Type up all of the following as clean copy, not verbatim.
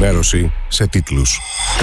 ενημέρωση σε τίτλους.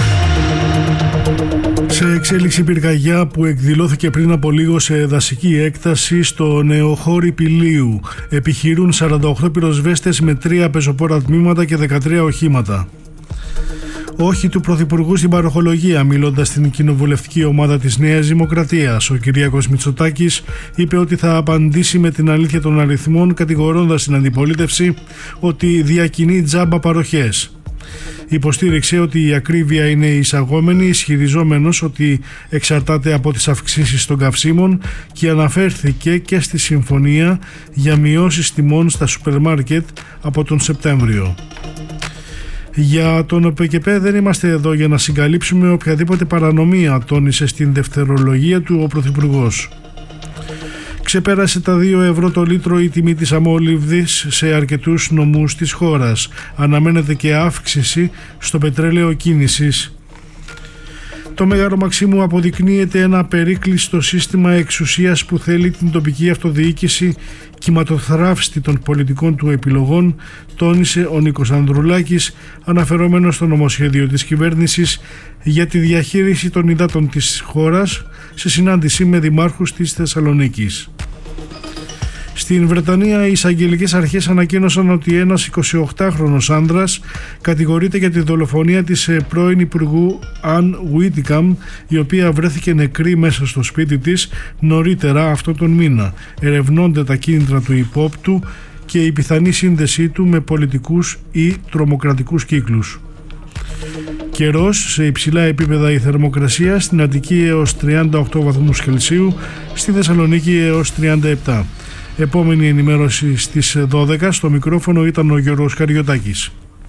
Σε εξέλιξη πυρκαγιά που εκδηλώθηκε πριν από λίγο σε δασική έκταση στο Νεοχώρι Πηλίου. Επιχειρούν 48 πυροσβέστες με 3 πεζοπόρα τμήματα και 13 οχήματα. Όχι του Πρωθυπουργού στην παροχολογία. Μιλώντας στην κοινοβουλευτική ομάδα της Νέας Δημοκρατίας, ο Κυριάκος Μητσοτάκης είπε ότι θα απαντήσει με την αλήθεια των αριθμών, κατηγορώντας την αντιπολίτευση ότι διακινεί τζάμπα παροχές. Υποστήριξε ότι η ακρίβεια είναι εισαγόμενη, ισχυριζόμενος ότι εξαρτάται από τις αυξήσεις των καυσίμων, και αναφέρθηκε και στη συμφωνία για μειώσεις τιμών στα σούπερ μάρκετ από τον Σεπτέμβριο. Για τον ΟΠΕΚΕΠΕ δεν είμαστε εδώ για να συγκαλύψουμε οποιαδήποτε παρανομία, τόνισε στην δευτερολογία του ο Πρωθυπουργός. Ξεπέρασε τα 2 ευρώ το λίτρο η τιμή της αμόλυβδης σε αρκετούς νομούς της χώρας. Αναμένεται και αύξηση στο πετρέλαιο κίνησης. Το Μέγαρο Μαξίμου αποδεικνύεται ένα περίκλειστο σύστημα εξουσίας που θέλει την τοπική αυτοδιοίκηση κυματοθράφστη των πολιτικών του επιλογών, τόνισε ο Νίκος Ανδρουλάκης, αναφερόμενος στο νομοσχέδιο της κυβέρνησης για τη διαχείριση των υδάτων της χώρας σε συνάντηση με δημάρχους της Θεσσαλονίκης. Στην Βρετανία, οι εισαγγελικές αρχές ανακοίνωσαν ότι ένας 28χρονος άνδρας κατηγορείται για τη δολοφονία της πρώην Υπουργού Αν Βίτικαμ, η οποία βρέθηκε νεκρή μέσα στο σπίτι της νωρίτερα αυτόν τον μήνα. Ερευνώνται τα κίνητρα του υπόπτου και η πιθανή σύνδεσή του με πολιτικούς ή τρομοκρατικούς κύκλους. Καιρός, σε υψηλά επίπεδα η θερμοκρασία, στην Αττική έως 38 βαθμούς Κελσίου, στη Θεσσαλονίκη έως 37. Επόμενη ενημέρωση στις 12. Στο μικρόφωνο ήταν ο Γιώργος Καριωτάκης.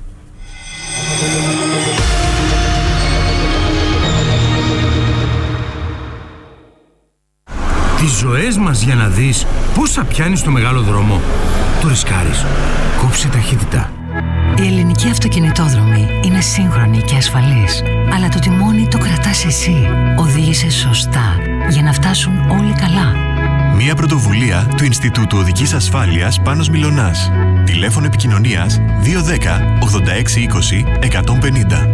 Τις ζωές μας για να δεις πόσα πιάνει στο μεγάλο δρόμο. Το ρισκάρεις. Κόψε ταχύτητα. Η ελληνική αυτοκινητόδρομη είναι σύγχρονη και ασφαλής, αλλά το τιμόνι το κρατάς εσύ. Οδήγησε σωστά για να φτάσουν όλοι καλά. Μια πρωτοβουλία του Ινστιτούτου Οδικής Ασφάλειας Πάνος Μιλωνάς. Τηλέφωνο επικοινωνίας 210 86 20 150.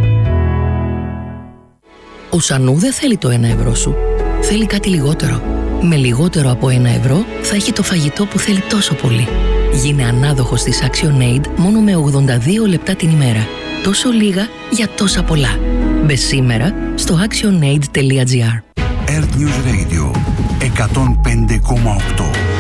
Ο Σανού δεν θέλει το 1 ευρώ σου. Θέλει κάτι λιγότερο. Με λιγότερο από 1 ευρώ θα έχει το φαγητό που θέλει τόσο πολύ. Γίνε ανάδοχος της ActionAid μόνο με 82 λεπτά την ημέρα. Τόσο λίγα για τόσα πολλά. Μπε σήμερα στο actionaid.gr. Earth News Radio 105,8.